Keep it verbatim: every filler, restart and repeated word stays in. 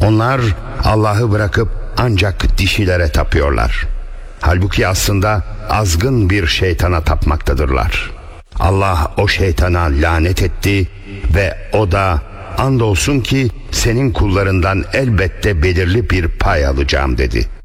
Onlar Allah'ı bırakıp ancak dişilere tapıyorlar. Halbuki aslında azgın bir şeytana tapmaktadırlar. Allah o şeytana lanet etti ve o da andolsun ki senin kullarından elbette belirli bir pay alacağım dedi.